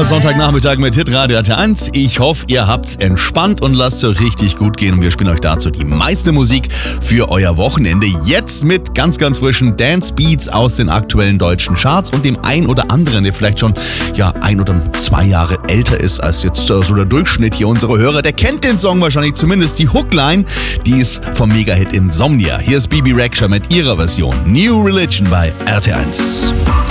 wunderbarer Sonntagnachmittag mit Hitradio RT1. Ich hoffe, ihr habt's entspannt und lasst es euch richtig gut gehen. Und wir spielen euch dazu die meiste Musik für euer Wochenende. Jetzt mit ganz, ganz frischen Dance Beats aus den aktuellen deutschen Charts und dem ein oder anderen, der vielleicht schon 1 oder 2 Jahre älter ist als jetzt so der Durchschnitt hier unserer Hörer. Der kennt den Song wahrscheinlich, zumindest die Hookline. Die ist vom Mega-Hit Insomnia. Hier ist Bebe Rexha mit ihrer Version New Religion bei RT1.